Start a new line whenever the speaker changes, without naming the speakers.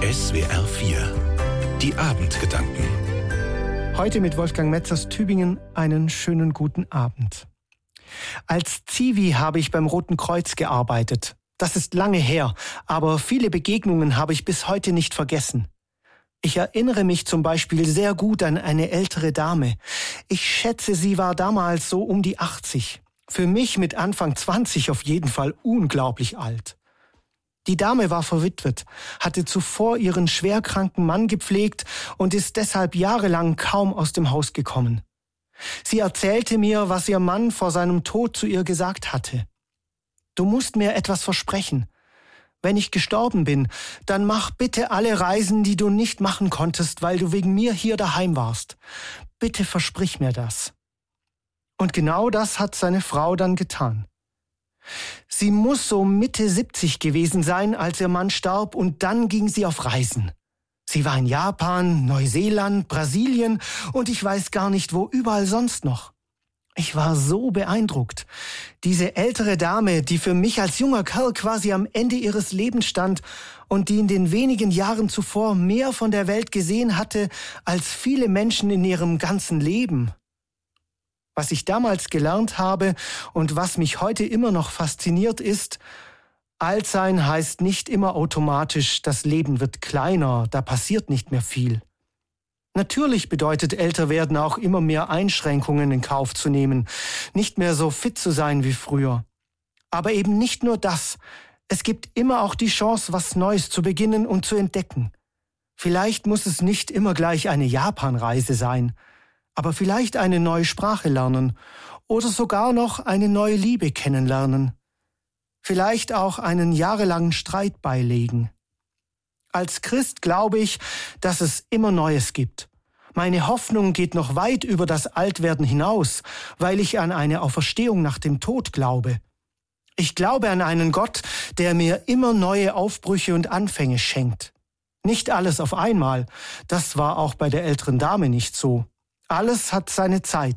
SWR 4 Die Abendgedanken.
Heute mit Wolfgang Metz aus Tübingen einen schönen guten Abend. Als Zivi habe ich beim Roten Kreuz gearbeitet. Das ist lange her, aber viele Begegnungen habe ich bis heute nicht vergessen. Ich erinnere mich zum Beispiel sehr gut an eine ältere Dame. Ich schätze, sie war damals so um die 80. Für mich mit Anfang 20 auf jeden Fall unglaublich alt. Die Dame war verwitwet, hatte zuvor ihren schwerkranken Mann gepflegt und ist deshalb jahrelang kaum aus dem Haus gekommen. Sie erzählte mir, was ihr Mann vor seinem Tod zu ihr gesagt hatte. Du musst mir etwas versprechen. Wenn ich gestorben bin, dann mach bitte alle Reisen, die du nicht machen konntest, weil du wegen mir hier daheim warst. Bitte versprich mir das. Und genau das hat seine Frau dann getan. Sie muss so Mitte 70 gewesen sein, als ihr Mann starb, und dann ging sie auf Reisen. Sie war in Japan, Neuseeland, Brasilien und ich weiß gar nicht, wo überall sonst noch. Ich war so beeindruckt. Diese ältere Dame, die für mich als junger Kerl quasi am Ende ihres Lebens stand und die in den wenigen Jahren zuvor mehr von der Welt gesehen hatte als viele Menschen in ihrem ganzen Leben. Was ich damals gelernt habe und was mich heute immer noch fasziniert ist, alt sein heißt nicht immer automatisch, das Leben wird kleiner, da passiert nicht mehr viel. Natürlich bedeutet älter werden auch immer mehr Einschränkungen in Kauf zu nehmen, nicht mehr so fit zu sein wie früher. Aber eben nicht nur das, es gibt immer auch die Chance, was Neues zu beginnen und zu entdecken. Vielleicht muss es nicht immer gleich eine Japanreise sein, aber vielleicht eine neue Sprache lernen oder sogar noch eine neue Liebe kennenlernen. Vielleicht auch einen jahrelangen Streit beilegen. Als Christ glaube ich, dass es immer Neues gibt. Meine Hoffnung geht noch weit über das Altwerden hinaus, weil ich an eine Auferstehung nach dem Tod glaube. Ich glaube an einen Gott, der mir immer neue Aufbrüche und Anfänge schenkt. Nicht alles auf einmal, das war auch bei der älteren Dame nicht so. Alles hat seine Zeit.